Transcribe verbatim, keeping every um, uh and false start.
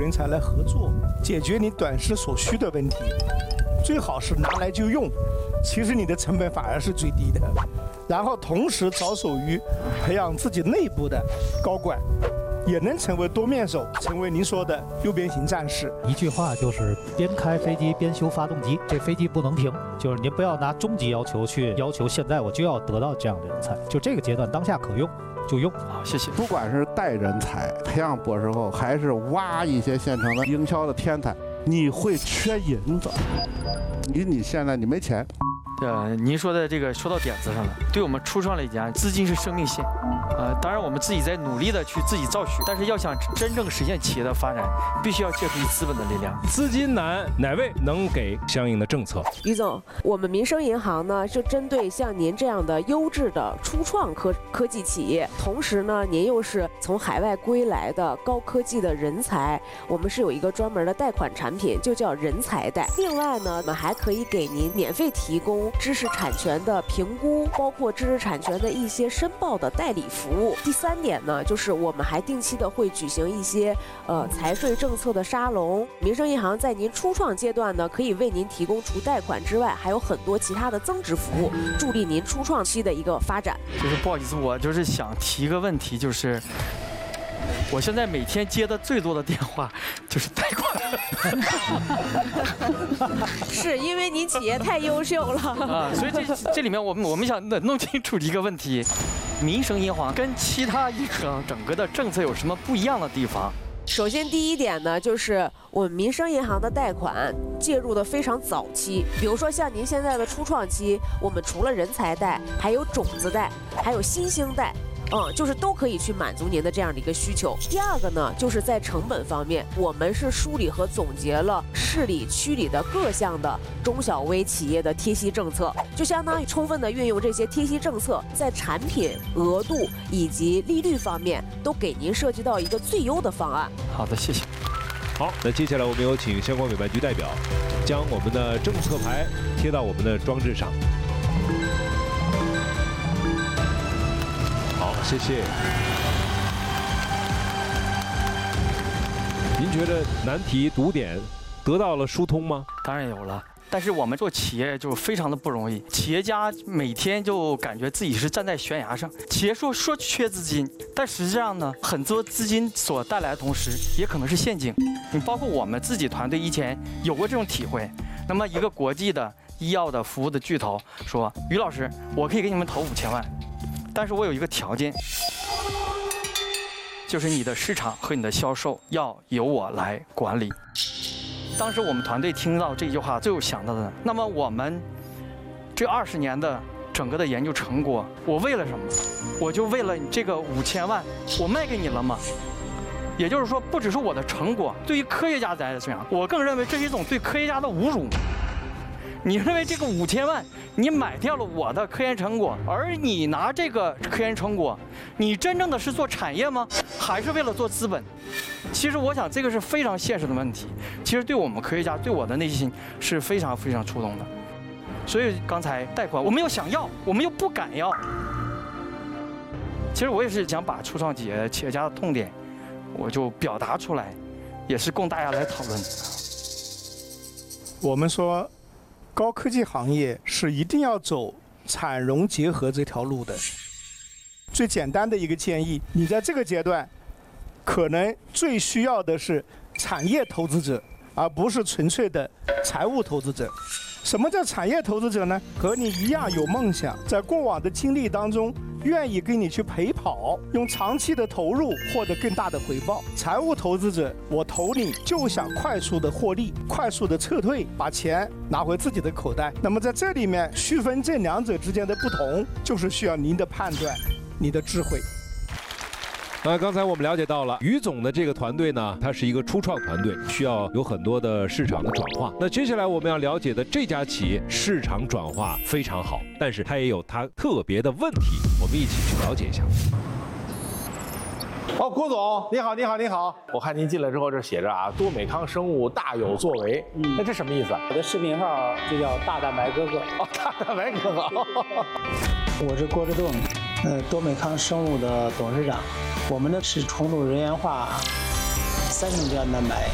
人才来合作，解决你短时所需的问题，最好是拿来就用，其实你的成本反而是最低的。然后同时着手于培养自己内部的高管，也能成为多面手，成为您说的右边型战士。 一句话就是边开飞机边修发动机，这飞机不能停。就是您不要拿终极要求去要求现在我就要得到这样的人才，就这个阶段当下可用就用。 好，谢谢。 不管是带人才、培养博士后，还是挖一些现成的营销的天才，你会缺银子。你你现在你没钱。 对，您说的这个说到点子上了。对我们初创来讲，资金是生命线。呃，当然我们自己在努力的去自己造血，但是要想真正实现企业的发展，必须要借助资本的力量。 资金难，哪位能给相应的政策？ 于总，我们民生银行呢，就针对像您这样的优质的初创科科技企业，同时呢，您又是从海外归来的高科技的人才，我们是有一个专门的贷款产品，就叫人才贷。另外呢，我们还可以给您免费提供知识产权的评估，包括知识产权的一些申报的代理服务。第三点呢，就是我们还定期的会举行一些呃财税政策的沙龙。民生银行在您初创阶段呢，可以为您提供除贷款之外，还有很多其他的增值服务，助力您初创期的一个发展。 就是不好意思，我就是想提一个问题，就是我现在每天接的最多的电话就是贷款。 是因为您企业太优秀了啊，所以这这里面我们我们想弄清楚一个问题：民生银行跟其他银行整个的政策有什么不一样的地方？ 首先，第一点呢，就是我们民生银行的贷款介入的非常早期。比如说，像您现在的初创期，我们除了人才贷，还有种子贷，还有新兴贷。嗯，就是都可以去满足您的这样的一个需求。第二个呢，就是在成本方面，我们是梳理和总结了市里区里的各项的中小微企业的贴息政策，就相当于充分的运用这些贴息政策，在产品额度以及利率方面都给您设计到一个最优的方案。 好的，谢谢。 好，那接下来我们有请相关委办局代表将我们的政策牌贴到我们的装置上。好，谢谢。您觉得难题读点得到了疏通吗？ 当然有了，但是我们做企业就非常的不容易。企业家每天就感觉自己是站在悬崖上。企业说说缺资金，但实际上呢，很多资金所带来的同时，也可能是陷阱。你包括我们自己团队以前有过这种体会。那么一个国际的医药的服务的巨头说：“于老师，我可以给你们投五千万。”但是我有一个条件，就是你的市场和你的销售要由我来管理。当时我们团队听到这句话，最有想到的，那么我们这二十年的整个的研究成果，我为了什么？我就为了你这个五千万，我卖给你了吗？也就是说，不只是我的成果，对于科学家来讲，我更认为这是一种对科学家的侮辱。你认为这个五千万，你买掉了我的科研成果，而你拿这个科研成果，你真正的是做产业吗？还是为了做资本？其实我想这个是非常现实的问题。其实对我们科学家，对我的内心是非常非常触动的。所以刚才贷款，我们又想要，我们又不敢要。其实我也是想把初创企业企业家的痛点，我就表达出来，也是供大家来讨论。 我们说，高科技行业是一定要走产融结合这条路的。最简单的一个建议，你在这个阶段，可能最需要的是产业投资者，而不是纯粹的财务投资者。什么叫产业投资者呢？和你一样有梦想，在过往的经历当中，愿意跟你去陪跑，用长期的投入获得更大的回报。财务投资者，我投你就想快速的获利，快速的撤退，把钱拿回自己的口袋。那么在这里面区分这两者之间的不同，就是需要您的判断，你的智慧。 呃，刚才我们了解到了于总的这个团队呢，它是一个初创团队，需要有很多的市场的转化。那接下来我们要了解的这家企业市场转化非常好，但是它也有它特别的问题，我们一起去了解一下。 哦，郭总，你好，你好，你好！我看您进来之后，这写着啊，多美康生物大有作为。嗯，那这什么意思啊？ 我的视频号就叫大蛋白哥哥。 哦，大蛋白哥哥。 我是郭志栋，呃，多美康生物的董事长。我们呢是重组人源化三种胶原蛋白，